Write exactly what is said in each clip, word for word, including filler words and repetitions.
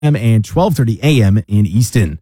and twelve thirty a.m. in Easton.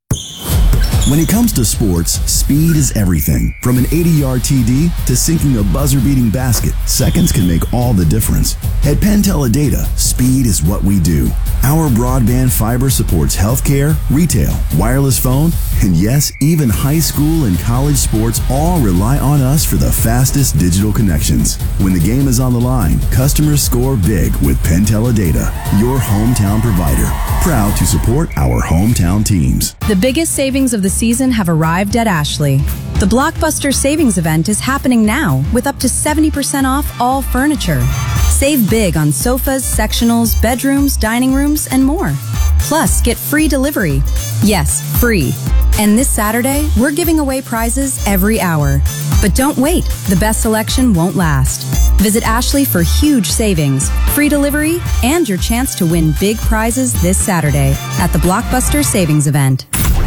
When it comes to sports, speed is everything. From an eighty-yard T D to sinking a buzzer-beating basket, seconds can make all the difference. At PenTeleData, speed is what we do. Our broadband fiber supports healthcare, retail, wireless phone, and yes, even high school and college sports all rely on us for the fastest digital connections. When the game is on the line, customers score big with PenTeleData, your hometown provider. Proud to support our hometown teams. The biggest savings of the season have arrived at Ashley. The Blockbuster Savings Event is happening now with up to seventy percent off all furniture. Save big on sofas, sectionals, bedrooms, dining rooms, and more. Plus, get free delivery. Yes, free. And this Saturday, we're giving away prizes every hour. But don't wait, the best selection won't last. Visit Ashley for huge savings, free delivery, and your chance to win big prizes this Saturday at the Blockbuster Savings Event.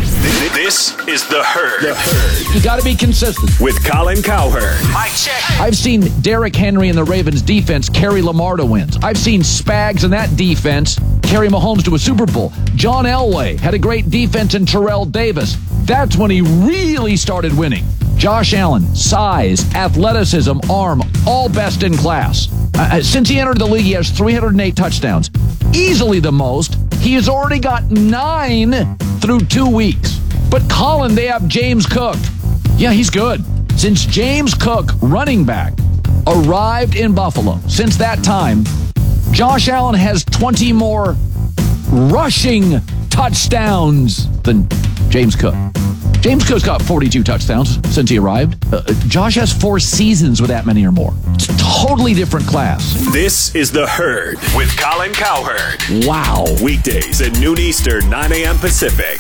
This is The Herd. The Herd. You got to be consistent. With Colin Cowherd. Mike check. I've seen Derrick Henry and the Ravens defense carry Lamar to wins. I've seen Spags and that defense carry Mahomes to a Super Bowl. John Elway had a great defense in Terrell Davis. That's when he really started winning. Josh Allen, size, athleticism, arm, all best in class. Uh, since he entered the league, he has three hundred eight touchdowns. Easily the most. He has already got nine through two weeks. But Colin, they have James Cook. Yeah, he's good. Since James Cook, running back, arrived in Buffalo, since that time, Josh Allen has twenty more rushing touchdowns than James Cook. James Cook's got forty-two touchdowns since he arrived. Uh, Josh has four seasons with that many or more. It's a totally different class. This is The Herd with Colin Cowherd. Wow. Weekdays at noon Eastern, nine a.m. Pacific.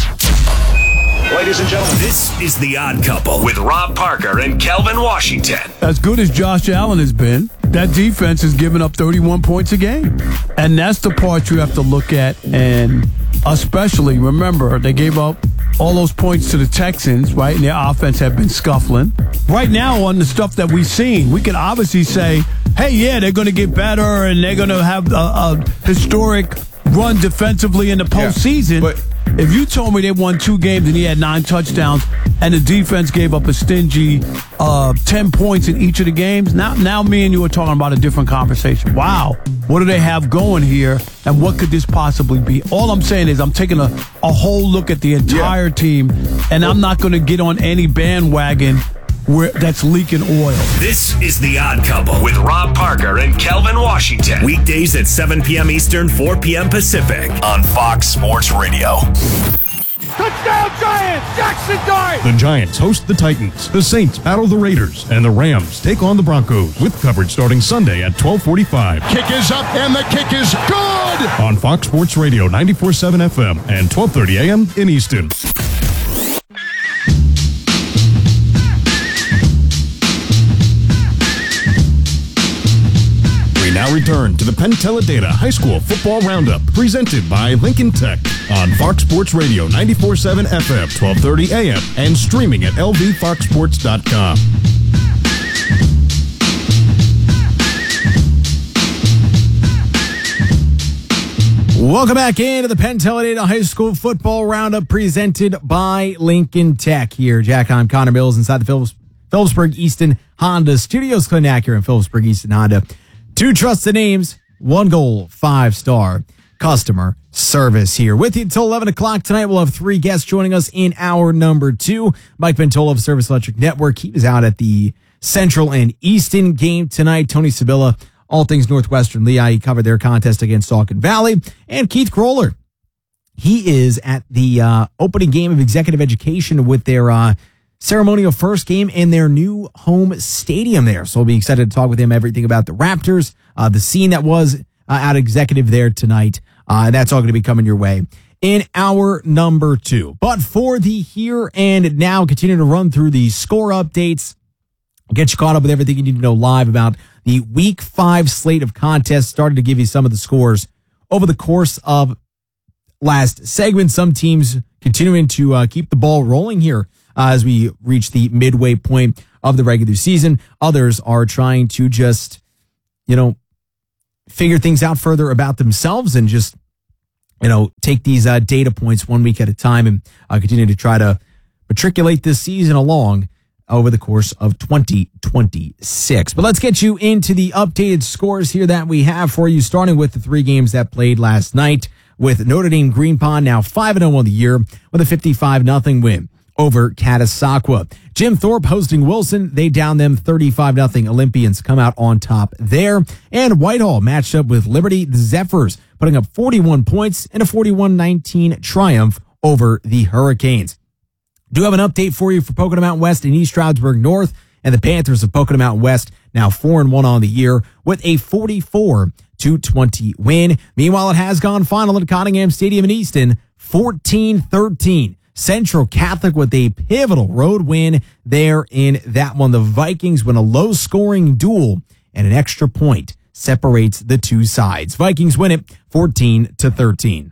Ladies and gentlemen, this is The Odd Couple with Rob Parker and Kelvin Washington. As good as Josh Allen has been, that defense has given up thirty-one points a game. And that's the part you have to look at. And especially, remember, they gave up all those points to the Texans, right? And their offense had been scuffling. Right now, on the stuff that we've seen, we can obviously say, hey, yeah, they're going to get better and they're going to have a, a historic run defensively in the postseason. Yeah, but if you told me they won two games and he had nine touchdowns and the defense gave up a stingy uh, ten points in each of the games, now, now me and you are talking about a different conversation. Wow, what do they have going here and what could this possibly be? All I'm saying is I'm taking a, a whole look at the entire yeah. team, and I'm not going to get on any bandwagon where that's leaking oil. This is The Odd Couple with Rob Parker and Kelvin Washington. Weekdays at seven p.m. Eastern, four p.m. Pacific on Fox Sports Radio. Touchdown Giants! Jackson Dart! The Giants host the Titans. The Saints battle the Raiders. And the Rams take on the Broncos. With coverage starting Sunday at twelve forty-five. Kick is up and the kick is good! On Fox Sports Radio ninety-four point seven F M and twelve thirty a.m. in Easton. Now return to the PenTeleData High School Football Roundup, presented by Lincoln Tech on Fox Sports Radio ninety-four point seven F M, twelve thirty a m, and streaming at L V fox sports dot com. Welcome back into the PenTeleData High School Football Roundup, presented by Lincoln Tech. Here, Jack, I'm Connor Mills inside the Phillips, Phillipsburg Easton Honda Studios. Clint Acura and Phillipsburg Easton Honda. Two trusted names, one goal, five-star customer service here. With you until eleven o'clock tonight. We'll have three guests joining us in hour number two. Mike Ventola of Service Electric Network. He was out at the Central and Easton game tonight. Tony Sabilla, all things Northwestern Lehigh. He covered their contest against Saucon Valley. And Keith Kroller. He is at the uh, opening game of Executive Education with their uh, ceremonial first game in their new home stadium there. So we'll be excited to talk with him everything about the Raptors, uh, the scene that was uh, at Executive there tonight. Uh, that's all going to be coming your way in hour number two. But for the here and now, continue to run through the score updates, get you caught up with everything you need to know live about the week five slate of contests. Started to give you some of the scores over the course of last segment. Some teams continuing to uh, keep the ball rolling here Uh, as we reach the midway point of the regular season. Others are trying to just, you know, figure things out further about themselves and just you know, take these uh, data points one week at a time and uh, continue to try to matriculate this season along over the course of twenty twenty-six. But let's get you into the updated scores here that we have for you, starting with the three games that played last night, with Notre Dame Green Pond now five and oh on the year with a fifty-five nothing win over Catasauqua. Jim Thorpe hosting Wilson. They down them thirty-five nothing. Olympians come out on top there. And Whitehall matched up with Liberty. The Zephyrs putting up forty-one points in a forty-one nineteen triumph over the Hurricanes. Do have an update for you for Pocono Mountain West and East Stroudsburg North, and the Panthers of Pocono Mountain West now four and one on the year with a forty-four to twenty win. Meanwhile, it has gone final at Cottingham Stadium in Easton, fourteen thirteen. Central Catholic with a pivotal road win there in that one. The Vikings win a low-scoring duel, and an extra point separates the two sides. Vikings win it fourteen to thirteen.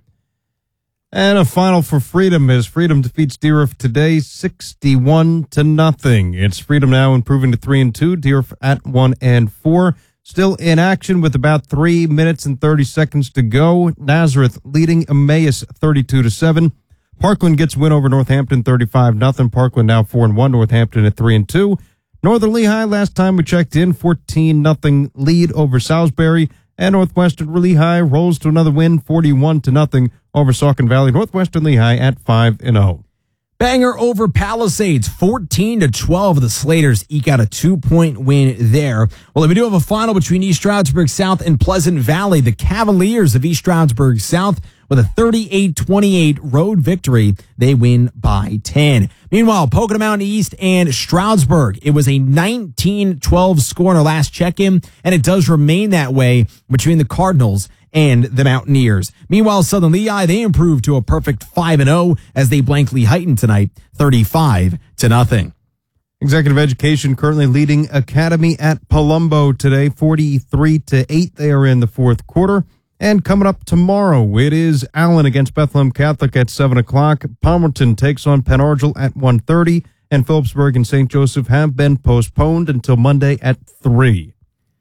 And a final for Freedom as Freedom defeats Deerfield today, sixty-one to nothing. It's Freedom now improving to three and two. Deerfield at one and four. Still in action with about three minutes and thirty seconds to go. Nazareth leading Emmaus thirty-two to seven. Parkland gets a win over Northampton thirty-five nothing. Parkland now four and one. Northampton at three and two. Northern Lehigh, last time we checked in, fourteen nothing lead over Salisbury. And Northwestern Lehigh rolls to another win, forty-one to nothing over Saucon Valley. Northwestern Lehigh at five and oh. Banger over Palisades, fourteen to twelve. The Slaters eke out a two-point win there. Well, we do have a final between East Stroudsburg South and Pleasant Valley. The Cavaliers of East Stroudsburg South with a thirty-eight twenty-eight road victory. They win by ten. Meanwhile, Pocono Mountain East and Stroudsburg, it was a nineteen twelve score in our last check-in, and it does remain that way between the Cardinals and the Mountaineers. Meanwhile, Southern Lehigh, they improved to a perfect five and oh as they blank Lehighton tonight, thirty-five to nothing. Executive Education currently leading Academy at Palumbo today, forty-three to eight. They are in the fourth quarter. And coming up tomorrow, it is Allen against Bethlehem Catholic at seven o'clock. Palmerton takes on Penn Argyl at one thirty. And Phillipsburg and Saint Joseph have been postponed until Monday at three.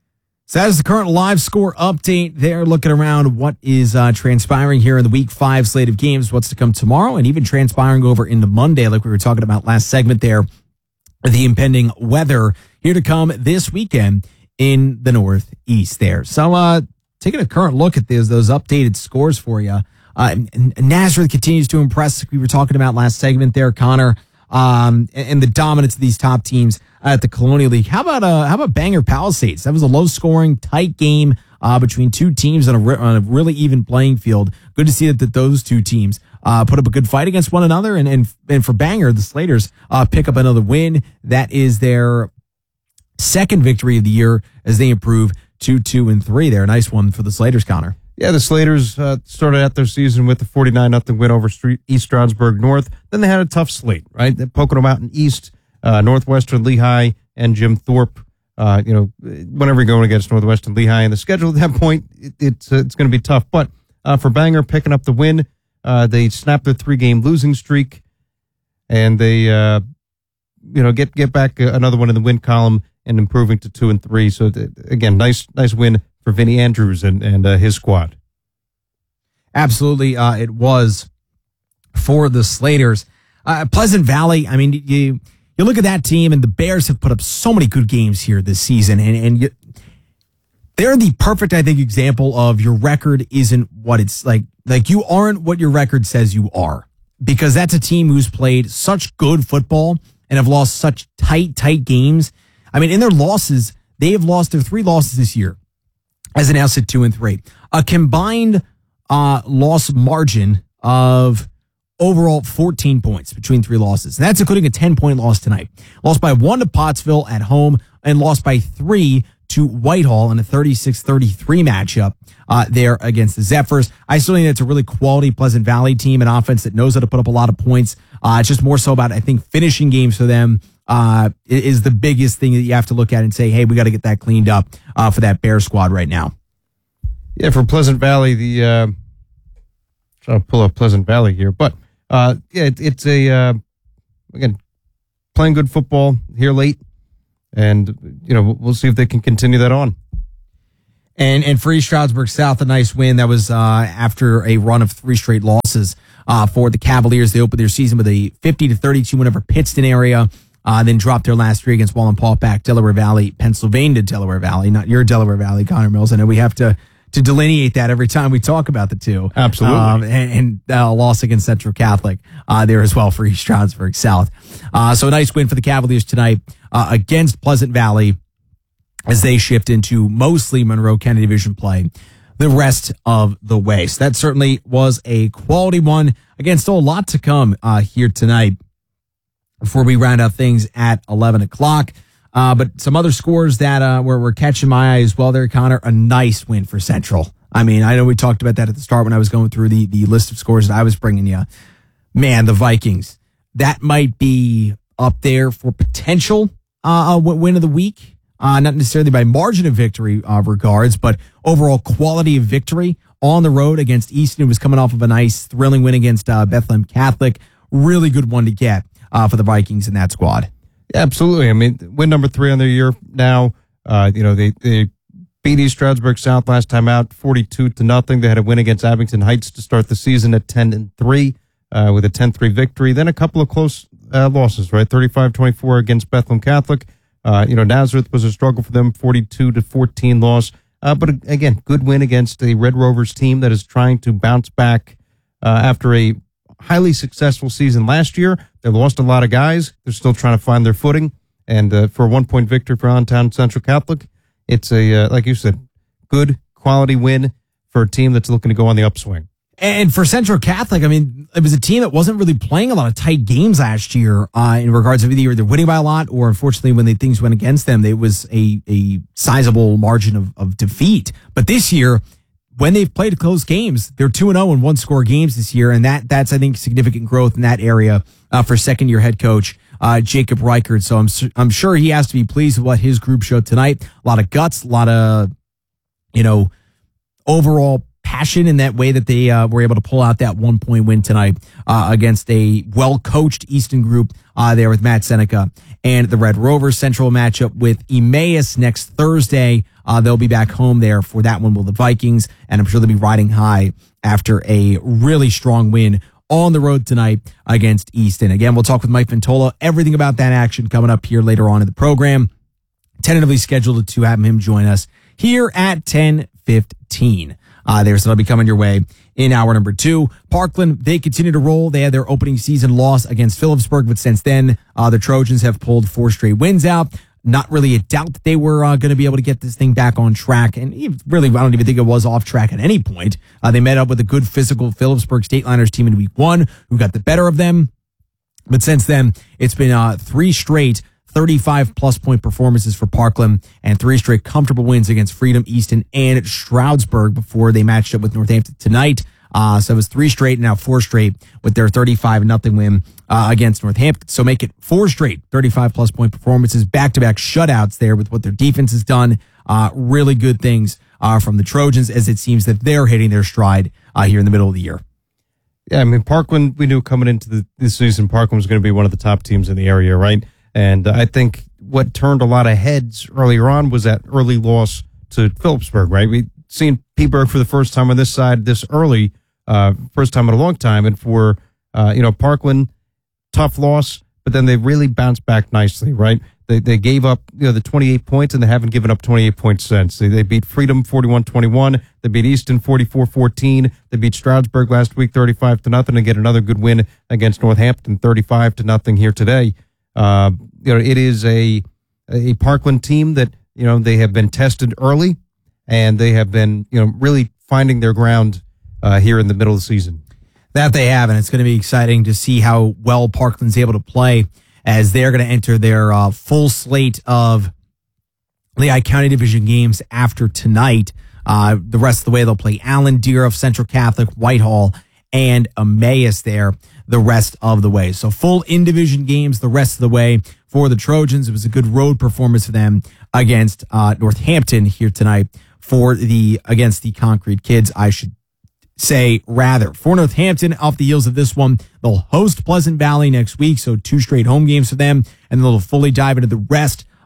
So that is the current live score update there, looking around what is uh, transpiring here in the week five slate of games, what's to come tomorrow, and even transpiring over into Monday, like we were talking about last segment there, the impending weather here to come this weekend in the Northeast there. So uh, taking a current look at those, those updated scores for you, uh, Nazareth continues to impress, like we were talking about last segment there, Connor, um, and, and the dominance of these top teams at the Colonial League. How about uh, how about Bangor Palisades? That was a low-scoring, tight game uh, between two teams on a, re- on a really even playing field. Good to see that, that those two teams uh, put up a good fight against one another, and and, and for Bangor, the Slaters uh, pick up another win. That is their second victory of the year as they improve to two and three. There, nice one for the Slaters, Connor. Yeah, the Slaters uh, started out their season with the forty-nine nothing win over Street, East Stroudsburg North. Then they had a tough slate, right? The Pocono Mountain East, uh, Northwestern Lehigh, and Jim Thorpe. Uh, you know, whenever you're going against Northwestern Lehigh in the schedule at that point, it, it's uh, it's going to be tough. But uh, for Bangor picking up the win, uh, they snapped their three-game losing streak, and they uh, you know get get back another one in the win column and improving to two and three. So th- again, nice nice win for Vinny Andrews and and uh, his squad. Absolutely, uh, it was for the Slaters. Uh, Pleasant Valley, I mean, you you look at that team, and the Bears have put up so many good games here this season, and, and you, they're the perfect, I think, example of your record isn't what it's like. Like, you aren't what your record says you are, because that's a team who's played such good football and have lost such tight, tight games. I mean, in their losses, they have lost their three losses this year, as they now sit two and three. A combined uh, loss margin of overall fourteen points between three losses. And that's including a ten-point loss tonight. Lost by one to Pottsville at home and lost by three to Whitehall in a thirty-six thirty-three matchup uh, there against the Zephyrs. I still think it's a really quality Pleasant Valley team, an offense that knows how to put up a lot of points. Uh, it's just more so about, I think, finishing games for them uh, is the biggest thing that you have to look at and say, hey, we got to get that cleaned up uh, for that Bear squad right now. Yeah, for Pleasant Valley, the uh, trying to pull up Pleasant Valley here, but uh, yeah, it, it's a uh, again playing good football here late, and you know we'll see if they can continue that on. And and for East Stroudsburg South, a nice win. That was uh, after a run of three straight losses uh, for the Cavaliers. They opened their season with a fifty to thirty-two win over Pittston area, uh, then dropped their last three against Wallenpaupack, Delaware Valley, Pennsylvania, Delaware Valley, not your Delaware Valley, Connor Mills. I know we have to to delineate that every time we talk about the two. Absolutely. Um, and and uh, loss against Central Catholic uh, there as well for East Stroudsburg South. Uh, so a nice win for the Cavaliers tonight uh, against Pleasant Valley, as they shift into mostly Monroe County Division play the rest of the way. So that certainly was a quality one. Again, still a lot to come uh, here tonight before we round out things at eleven o'clock. Uh, but some other scores that uh, were, were catching my eye as well there, Connor. A nice win for Central. I mean, I know we talked about that at the start when I was going through the, the list of scores that I was bringing you. Man, the Vikings, that might be up there for potential uh, win of the week. Uh, not necessarily by margin of victory uh, regards, but overall quality of victory on the road against Easton. It was coming off of a nice, thrilling win against uh, Bethlehem Catholic. Really good one to get uh, for the Vikings in that squad. Yeah, absolutely. I mean, win number three on their year now. Uh, you know, they, they beat East Stroudsburg South last time out, forty-two to nothing. They had a win against Abington Heights to start the season at ten and three uh, with a ten three victory. Then a couple of close uh, losses, right? thirty-five twenty-four against Bethlehem Catholic. Uh, you know, Nazareth was a struggle for them, forty-two to fourteen loss. Uh, but again, good win against a Red Rovers team that is trying to bounce back uh, after a highly successful season last year. They lost a lot of guys. They're still trying to find their footing. And uh, for a one-point victory for Allentown Central Catholic, it's a, uh, like you said, good quality win for a team that's looking to go on the upswing. And for Central Catholic, I mean, it was a team that wasn't really playing a lot of tight games last year uh, in regards of either they're winning by a lot or, unfortunately, when they, things went against them, it was a, a sizable margin of, of defeat. But this year, when they've played close games, they're two and oh in one-score games this year, and that that's, I think, significant growth in that area uh, for second-year head coach uh, Jacob Reichert. So I'm, I'm sure he has to be pleased with what his group showed tonight. A lot of guts, a lot of, you know, overall passion in that way that they uh, were able to pull out that one point win tonight uh, against a well-coached Easton group uh, there with Matt Seneca and the Red Rovers. Central matchup with Emmaus next Thursday. Uh, they'll be back home there for that one with the Vikings, and I'm sure they'll be riding high after a really strong win on the road tonight against Easton. Again, we'll talk with Mike Ventola, everything about that action coming up here later on in the program. Tentatively scheduled to have him join us here at ten fifteen. Uh, there, so that'll be coming your way in hour number two. Parkland, they continue to roll. They had their opening season loss against Phillipsburg, but since then, uh, the Trojans have pulled four straight wins out. Not really a doubt that they were uh, going to be able to get this thing back on track. And really, I don't even think it was off track at any point. Uh, they met up with a good physical Phillipsburg Stateliners team in week one who got the better of them. But since then, it's been uh, three straight thirty-five plus point performances for Parkland and three straight comfortable wins against Freedom, Easton, and Stroudsburg before they matched up with Northampton tonight. Uh, so it was three straight and now four straight with their thirty-five nothing win uh, against Northampton. So make it four straight thirty-five plus point performances, back-to-back shutouts there with what their defense has done. Uh, really good things uh, from the Trojans as it seems that they're hitting their stride uh, here in the middle of the year. Yeah, I mean, Parkland, we knew coming into the, this season, Parkland was going to be one of the top teams in the area, right? And I think what turned a lot of heads earlier on was that early loss to Phillipsburg, right? We'd seen Peteburg for the first time on this side this early, uh, first time in a long time. And for, uh, you know, Parkland, tough loss, but then they really bounced back nicely, right? They they gave up, you know, the twenty-eight points, and they haven't given up twenty-eight points since. They, they beat Freedom forty-one twenty-one. They beat Easton forty-four fourteen. They beat Stroudsburg last week thirty-five to nothing, and get another good win against Northampton thirty-five to nothing here today. Uh, you know, it is a a Parkland team that, you know, they have been tested early, and they have been, you know, really finding their ground uh, here in the middle of the season. That they have, and it's going to be exciting to see how well Parkland's able to play as they're going to enter their uh, full slate of Lehigh County Division games after tonight. Uh, the rest of the way, they'll play Allen, Deer, Central Catholic, Whitehall, and Emmaus there the rest of the way. So full in-division games the rest of the way for the Trojans. It was a good road performance for them against uh, Northampton here tonight for the against the Concrete Kids, I should say, rather. For Northampton, off the heels of this one, they'll host Pleasant Valley next week, so two straight home games for them, and they'll fully dive into the rest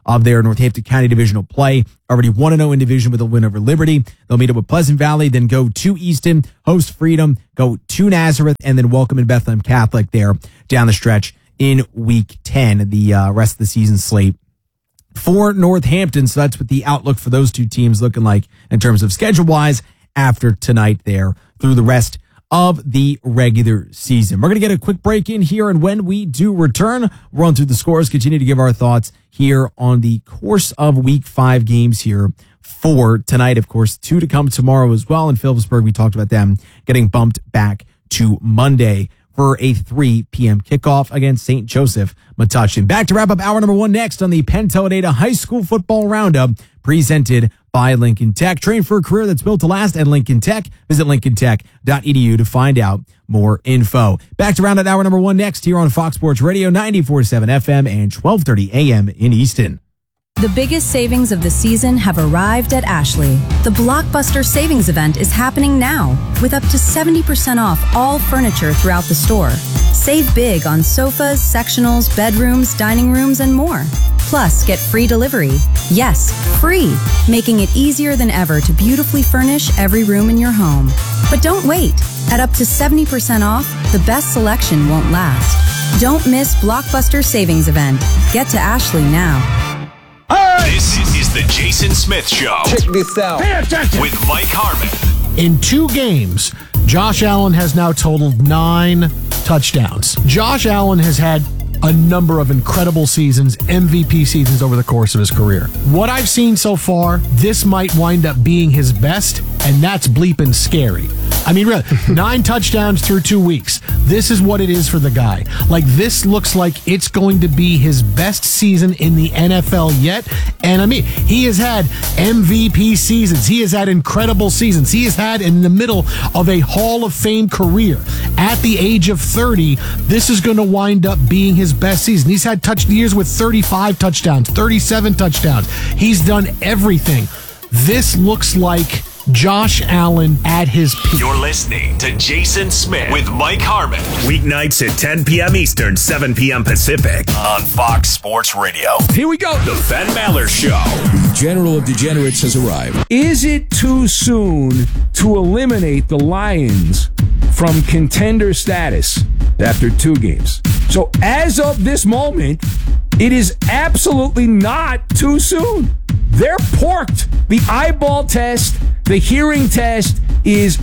of their Northampton County divisional play. Already one and oh in division with a win over Liberty. They'll meet up with Pleasant Valley, then go to Easton, host Freedom, go to Nazareth, and then welcome in Bethlehem Catholic there down the stretch in week ten, the uh, rest of the season slate for Northampton. So that's what the outlook for those two teams looking like in terms of schedule-wise after tonight there through the rest of the regular season. We're going to get a quick break in here, and when we do return, we'll run through the scores, continue to give our thoughts here on the course of week five games here for tonight. Of course, two to come tomorrow as well. In Phillipsburg, we talked about them getting bumped back to Monday for a three p.m. kickoff against Saint Joseph Metuchen. Back to wrap up hour number one next on the Penn Teledata High School Football Roundup, presented by Lincoln Tech. Train for a career that's built to last at Lincoln Tech. Visit lincoln tech dot e d u to find out more info. Back to round out hour number one next here on Fox Sports Radio, ninety-four point seven F M and twelve thirty A M in Easton. The biggest savings of the season have arrived at Ashley. The Blockbuster Savings Event is happening now with up to seventy percent off all furniture throughout the store. Save big on sofas, sectionals, bedrooms, dining rooms, and more. Plus, get free delivery. Yes, free, making it easier than ever to beautifully furnish every room in your home. But don't wait. At up to seventy percent off, the best selection won't last. Don't miss Blockbuster Savings Event. Get to Ashley now. This is the Jason Smith Show. Check this out. Pay attention. With Mike Harmon. In two games, Josh Allen has now totaled nine touchdowns. Josh Allen has had a number of incredible seasons, M V P seasons over the course of his career. What I've seen so far, this might wind up being his best, and that's bleeping scary. I mean, really, nine touchdowns through two weeks. This is what it is for the guy. Like, this looks like it's going to be his best season in the N F L yet. And I mean, he has had M V P seasons. He has had incredible seasons. He has had in the middle of a Hall of Fame career. At the age of thirty, this is going to wind up being his best season. He's had touch years with thirty-five touchdowns, thirty-seven touchdowns. He's done everything. This looks like Josh Allen at his peak. You're listening to Jason Smith with Mike Harmon. Weeknights at ten p.m. Eastern, seven p.m. Pacific on Fox Sports Radio. Here we go. The Ben Maller Show. The General of Degenerates has arrived. Is it too soon to eliminate the Lions from contender status after two games? So as of this moment, it is absolutely not too soon. They're porked. The eyeball test, the hearing test is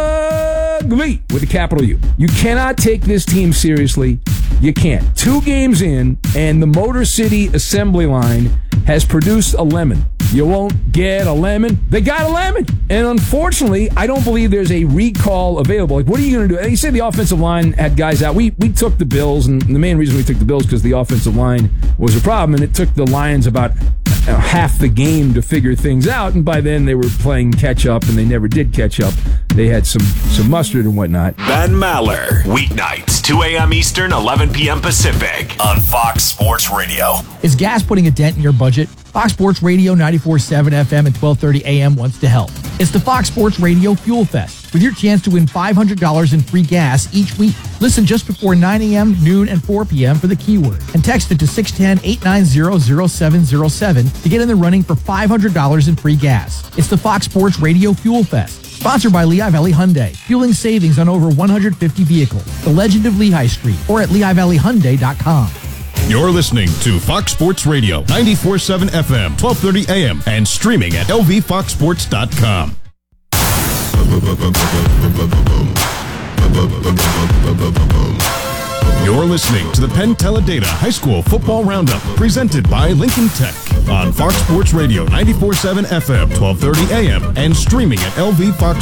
ugly with a capital U. You cannot take this team seriously. You can't. Two games in, and the Motor City assembly line has produced a lemon. You won't get a lemon. They got a lemon. And unfortunately, I don't believe there's a recall available. Like, what are you going to do? And you say the offensive line had guys out. We we took the Bills, and the main reason we took the Bills because the offensive line was a problem, and it took the Lions about uh, half the game to figure things out, and by then they were playing catch-up, and they never did catch up. They had some, some mustard and whatnot. Ben Maller, weeknights, two a.m. Eastern, eleven p.m. Pacific on Fox Sports Radio. Is gas putting a dent in your budget? Fox Sports Radio ninety-four point seven F M and twelve thirty A M wants to help. It's the Fox Sports Radio Fuel Fest with your chance to win five hundred dollars in free gas each week. Listen just before nine a.m., noon, and four p.m. for the keyword and text it to six one zero, eight nine zero, zero seven zero seven to get in the running for five hundred dollars in free gas. It's the Fox Sports Radio Fuel Fest, sponsored by Lehigh Valley Hyundai, fueling savings on over one hundred fifty vehicles. The Legend of Lehigh Street or at lehigh valley hyundai dot com. You're listening to Fox Sports Radio, ninety-four point seven F M, twelve thirty A M, and streaming at L V fox sports dot com. You're listening to the Penn Teledata High School Football Roundup, presented by Lincoln Tech on Fox Sports Radio, ninety-four point seven F M, twelve thirty A M, and streaming at L V fox